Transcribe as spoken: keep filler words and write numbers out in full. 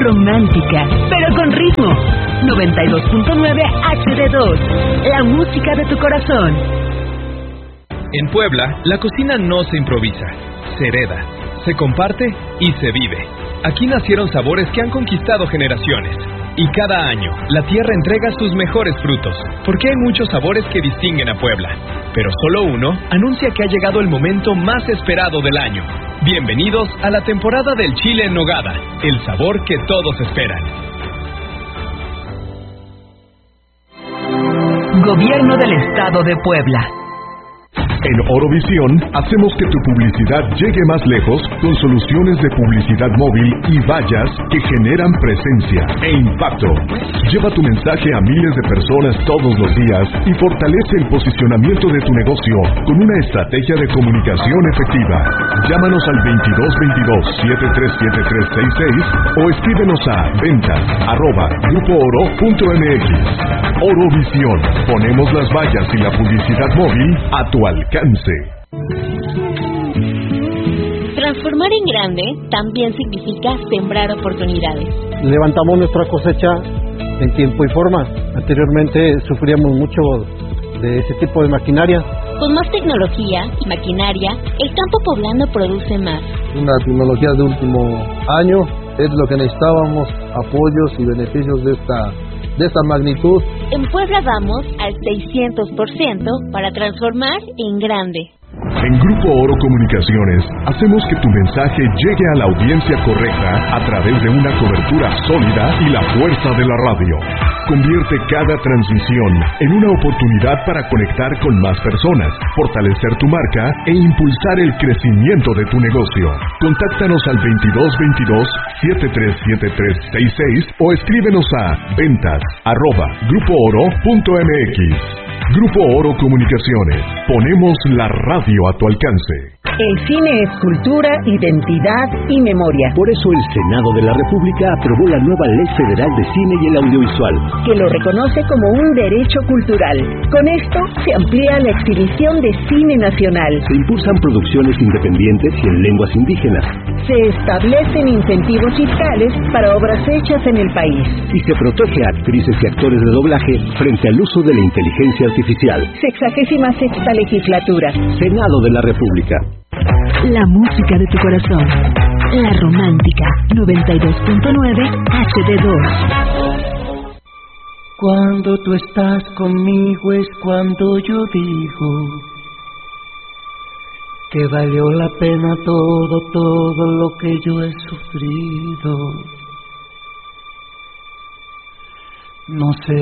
romántica, pero con ritmo. noventa y dos punto nueve H D dos, la música de tu corazón. En Puebla, la cocina no se improvisa, se hereda, se comparte y se vive. Aquí nacieron sabores que han conquistado generaciones. Y cada año, la tierra entrega sus mejores frutos, porque hay muchos sabores que distinguen a Puebla. Pero solo uno anuncia que ha llegado el momento más esperado del año. Bienvenidos a la temporada del chile en nogada, el sabor que todos esperan. Gobierno del Estado de Puebla. En Orovisión, hacemos que tu publicidad llegue más lejos con soluciones de publicidad móvil y vallas que generan presencia e impacto. Lleva tu mensaje a miles de personas todos los días y fortalece el posicionamiento de tu negocio con una estrategia de comunicación efectiva. Llámanos al veintidós veintidós, setenta y tres setenta y tres sesenta y seis o escríbenos a ventas arroba grupo oro punto m x. Orovisión, ponemos las vallas y la publicidad móvil a tu alcance. Transformar en grande también significa sembrar oportunidades. Levantamos nuestra cosecha en tiempo y forma. Anteriormente sufríamos mucho de ese tipo de maquinaria. Con más tecnología y maquinaria, el campo poblano produce más. Una tecnología de último año es lo que necesitábamos, apoyos y beneficios de esta de esta magnitud. En Puebla vamos al seiscientos por ciento para transformar en grande. En Grupo Oro Comunicaciones, hacemos que tu mensaje llegue a la audiencia correcta a través de una cobertura sólida y la fuerza de la radio. Convierte cada transmisión en una oportunidad para conectar con más personas, fortalecer tu marca e impulsar el crecimiento de tu negocio. Contáctanos al veintidós veintidós, setenta y tres setenta y tres sesenta y seis o escríbenos a ventas arroba grupo oro punto m x. Grupo Oro Comunicaciones. Ponemos la radio a tu alcance. El cine es cultura, identidad y memoria. Por eso el Senado de la República aprobó la nueva Ley Federal de Cine y el Audiovisual, que lo reconoce como un derecho cultural. Con esto se amplía la exhibición de cine nacional. Se impulsan producciones independientes y en lenguas indígenas. Se establecen incentivos fiscales para obras hechas en el país. Y se protege a actrices y actores de doblaje frente al uso de la inteligencia artificial. Sexagésima sexta legislatura. Senado de la República. La música de tu corazón. La romántica. noventa y dos punto nueve H D dos. Cuando tú estás conmigo es cuando yo digo que valió la pena todo, todo lo que yo he sufrido. No sé